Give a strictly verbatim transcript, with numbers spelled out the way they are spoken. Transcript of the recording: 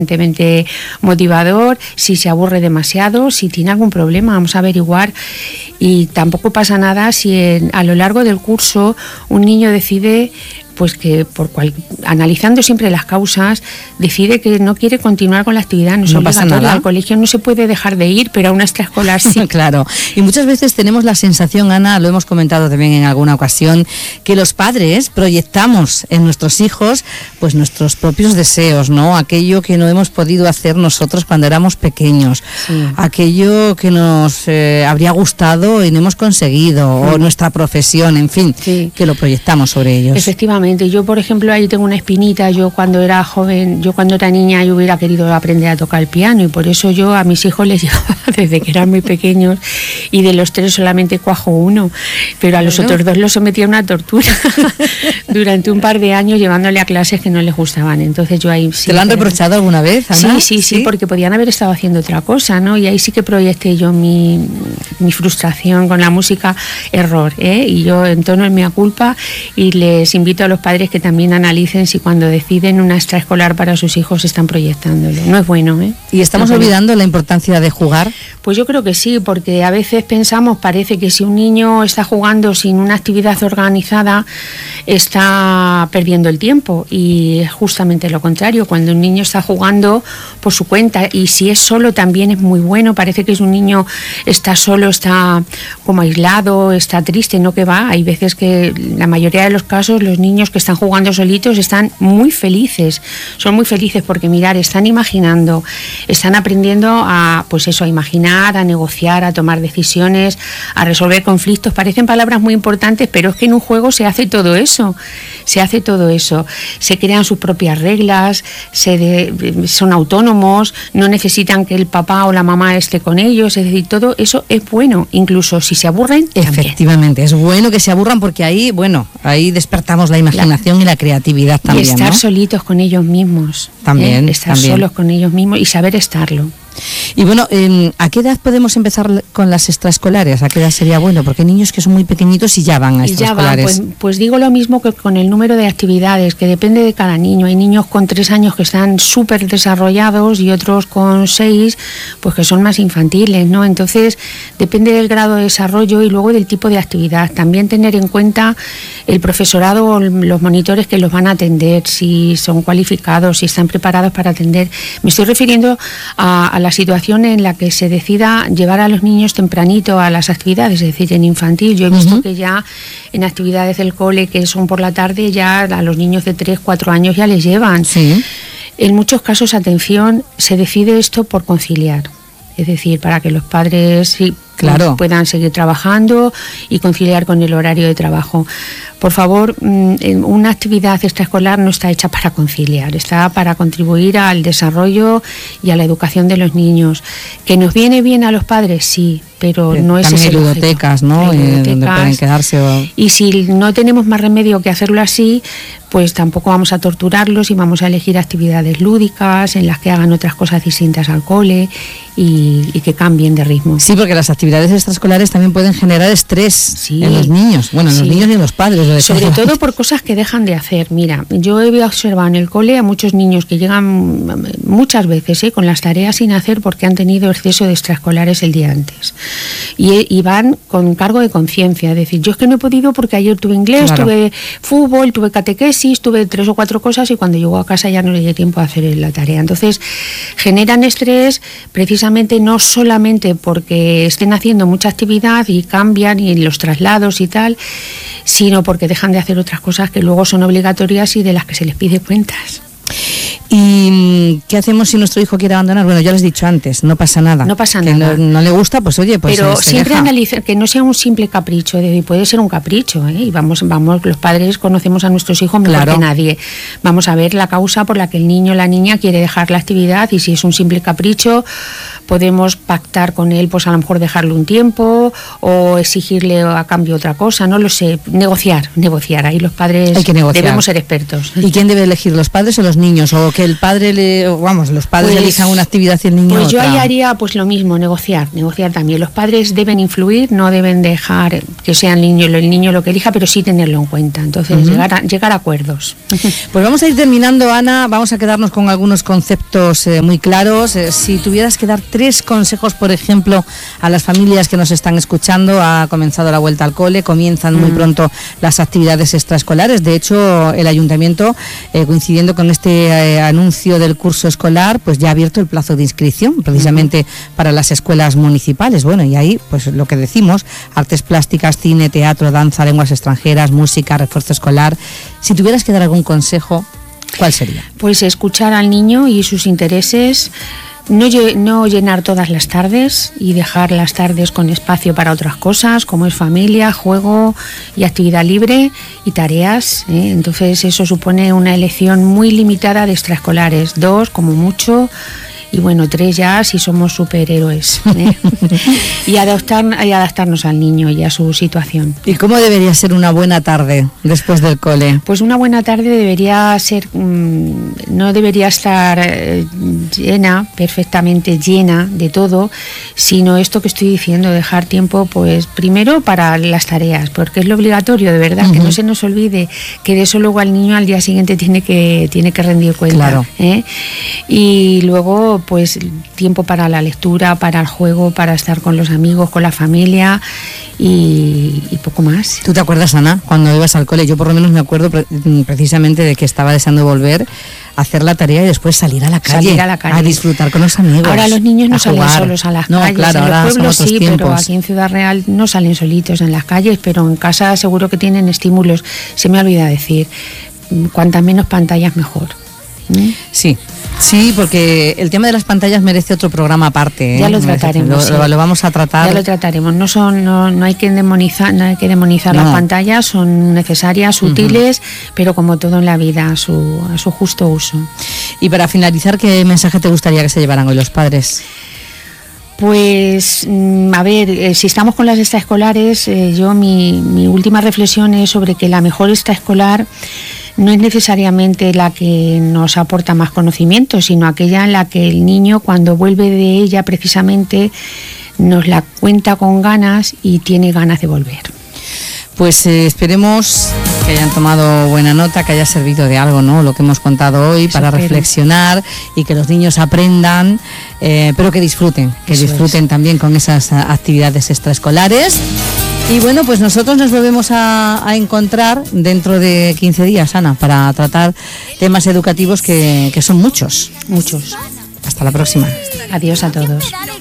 suficientemente motivador, si se aburre demasiado, si tiene algún problema, vamos a averiguar. Y tampoco pasa nada si en, a lo largo del curso un niño decide, pues que por cual, analizando siempre las causas, decide que no quiere continuar con la actividad, no es no pasa nada. Al colegio no se puede dejar de ir, pero a una extraescolar sí. Claro, y muchas veces tenemos la sensación, Ana, lo hemos comentado también en alguna ocasión, que los padres proyectamos en nuestros hijos pues nuestros propios deseos, ¿no? Aquello que no hemos podido hacer nosotros cuando éramos pequeños, sí. Aquello que nos eh, habría gustado y no hemos conseguido, sí. O nuestra profesión, en fin, sí. Que lo proyectamos sobre ellos. Efectivamente. Yo, por ejemplo, ahí tengo una espinita. Yo cuando era joven, yo cuando era niña, yo hubiera querido aprender a tocar el piano y por eso yo a mis hijos les llevaba desde que eran muy pequeños y de los tres solamente cuajo uno, pero a los bueno. otros dos los sometía a una tortura durante un par de años llevándole a clases que no les gustaban. Entonces yo ahí sí. ¿Te lo han reprochado alguna vez, Ana? Sí, sí, sí, sí, porque podían haber estado haciendo otra cosa, ¿no? Y ahí sí que proyecté yo mi, mi frustración con la música, error, ¿eh? Y yo entono en mi culpa y les invito a los padres que también analicen si cuando deciden una extraescolar para sus hijos están proyectándolo. No es bueno, ¿eh? ¿Y estamos no olvidando la importancia de jugar? Pues yo creo que sí, porque a veces pensamos, parece que si un niño está jugando sin una actividad organizada, está perdiendo el tiempo, y es justamente lo contrario. Cuando un niño está jugando por su cuenta, y si es solo también es muy bueno, parece que si un niño está solo, está como aislado, está triste, no que va, hay veces que la mayoría de los casos los niños que están jugando solitos están muy felices, son muy felices porque mirar, están imaginando, están aprendiendo a, pues eso, a imaginar, a negociar, a tomar decisiones, a resolver conflictos. Parecen palabras muy importantes, pero es que en un juego se hace todo eso, se hace todo eso, se crean sus propias reglas, se de, son autónomos, no necesitan que el papá o la mamá esté con ellos, es decir, todo eso es bueno, incluso si se aburren, efectivamente, también. Es bueno que se aburran porque ahí, bueno, ahí despertamos la imaginación la, y la creatividad también, y estar ¿no? solitos con ellos mismos, también, ¿eh? estar también. solos con ellos mismos y saber estarlo. Y bueno, eh, ¿a qué edad podemos empezar con las extraescolares? ¿A qué edad sería bueno? Porque hay niños que son muy pequeñitos y ya van a extraescolares. Ya van, pues, pues digo lo mismo que con el número de actividades, que depende de cada niño. Hay niños con tres años que están súper desarrollados y otros con seis, pues que son más infantiles, ¿no? Entonces, depende del grado de desarrollo y luego del tipo de actividad. También tener en cuenta el profesorado o los monitores que los van a atender, si son cualificados, si están preparados para atender. Me estoy refiriendo a, a la situación en la que se decida llevar a los niños tempranito a las actividades, es decir, en infantil. Yo he visto uh-huh. que ya en actividades del cole que son por la tarde, ya a los niños de tres, cuatro años ya les llevan. Sí. En muchos casos, atención, se decide esto por conciliar, es decir, para que los padres sí, claro. puedan seguir trabajando y conciliar con el horario de trabajo. Por favor, una actividad extraescolar no está hecha para conciliar, está para contribuir al desarrollo y a la educación de los niños. ¿Que nos viene bien a los padres? Sí, pero no es ese el objetivo. También hay ludotecas, ¿no? Hay ludotecas, donde pueden quedarse. O... Y si no tenemos más remedio que hacerlo así, pues tampoco vamos a torturarlos y vamos a elegir actividades lúdicas en las que hagan otras cosas distintas al cole y, y que cambien de ritmo. Sí, porque las actividades extraescolares también pueden generar estrés sí, en los niños, bueno, en sí. los niños y en los padres. Sobre todo por cosas que dejan de hacer. Mira, yo he observado en el cole a muchos niños que llegan muchas veces ¿eh? con las tareas sin hacer porque han tenido exceso de extraescolares el día antes. Y, y van con cargo de conciencia, es decir, yo es que no he podido porque ayer tuve inglés, claro. tuve fútbol, tuve catequesis, tuve tres o cuatro cosas y cuando llego a casa ya no le dio tiempo a hacer la tarea. Entonces, generan estrés precisamente no solamente porque estén haciendo mucha actividad y cambian y los traslados y tal, sino porque dejan de hacer otras cosas que luego son obligatorias y de las que se les pide cuentas. ¿Y qué hacemos si nuestro hijo quiere abandonar? Bueno, ya lo has dicho antes, no pasa nada. No pasa que nada. No, no le gusta, pues oye, pues Pero se, se siempre deja. analizar que no sea un simple capricho, de, puede ser un capricho, ¿eh? Y vamos, vamos, los padres conocemos a nuestros hijos mejor claro. que nadie. Vamos a ver la causa por la que el niño o la niña quiere dejar la actividad y si es un simple capricho, podemos pactar con él, pues a lo mejor dejarle un tiempo o exigirle a cambio otra cosa, no lo sé, negociar, negociar, ahí los padres Hay que negociar. debemos ser expertos. ¿Y quién debe elegir, los padres o los niños? O que el padre, le, vamos, los padres Pues, elijan una actividad y el niño Pues yo otra. ahí haría pues lo mismo, negociar, negociar también. Los padres deben influir, no deben dejar que sea el niño, el niño lo que elija, pero sí tenerlo en cuenta. Entonces, uh-huh. llegar, a, llegar a acuerdos. Pues vamos a ir terminando, Ana, vamos a quedarnos con algunos conceptos eh, muy claros. Eh, si tuvieras que dar tres consejos, por ejemplo, a las familias que nos están escuchando, ha comenzado la vuelta al cole, comienzan muy uh-huh. pronto las actividades extraescolares. De hecho, el ayuntamiento, eh, coincidiendo con este eh, anuncio del curso escolar, pues ya ha abierto el plazo de inscripción, precisamente uh-huh. para las escuelas municipales. Bueno, y ahí, pues lo que decimos, artes plásticas, cine, teatro, danza, lenguas extranjeras, música, refuerzo escolar. Si tuvieras que dar algún consejo, ¿cuál sería? Pues escuchar al niño y sus intereses. No, no llenar todas las tardes y dejar las tardes con espacio para otras cosas, como es familia, juego y actividad libre y tareas, ¿eh? Entonces eso supone una elección muy limitada de extraescolares, dos como mucho, y bueno, tres ya si somos superhéroes, ¿eh? y, adaptar, y adaptarnos al niño y a su situación. ¿Y cómo debería ser una buena tarde después del cole? Pues una buena tarde debería ser, mmm, no debería estar eh, llena, perfectamente llena de todo, sino esto que estoy diciendo, dejar tiempo, pues primero para las tareas, porque es lo obligatorio, de verdad, uh-huh. que no se nos olvide que de eso luego al niño al día siguiente tiene que, tiene que rendir cuenta. Claro. ¿eh? Y luego pues tiempo para la lectura, para el juego, para estar con los amigos, con la familia y, y poco más. ¿Tú te acuerdas, Ana, cuando ibas al cole? Yo por lo menos me acuerdo pre- precisamente de que estaba deseando volver a hacer la tarea y después salir a la calle, salir a, la calle. a disfrutar con los amigos. Ahora los niños no salen jugar. solos a las no, calles, claro, en los ahora pueblos sí, tiempos. Pero aquí en Ciudad Real no salen solitos en las calles, pero en casa seguro que tienen estímulos. Se me olvida decir, cuantas menos pantallas mejor. ¿Mm? Sí, sí, porque el tema de las pantallas merece otro programa aparte. ¿eh? Ya lo trataremos. Lo, sí. lo, lo vamos a tratar. Ya lo trataremos. No son, no, no hay que demonizar, no hay que demonizar no. las pantallas, son necesarias, útiles, uh-huh. pero como todo en la vida, a su, a su justo uso. Y para finalizar, ¿qué mensaje te gustaría que se llevaran hoy los padres? Pues, a ver, eh, si estamos con las extraescolares, eh, yo mi, mi última reflexión es sobre que la mejor extraescolar no es necesariamente la que nos aporta más conocimiento, sino aquella en la que el niño, cuando vuelve de ella precisamente, nos la cuenta con ganas y tiene ganas de volver. Pues eh, esperemos que hayan tomado buena nota, que haya servido de algo, ¿no? Lo que hemos contado hoy, para Espero. reflexionar y que los niños aprendan, eh, pero que disfruten, que Eso disfruten es. también con esas actividades extraescolares. Y bueno, pues nosotros nos volvemos a, a encontrar dentro de quince días, Ana, para tratar temas educativos que, que son muchos. Muchos. Hasta la próxima. Adiós a todos.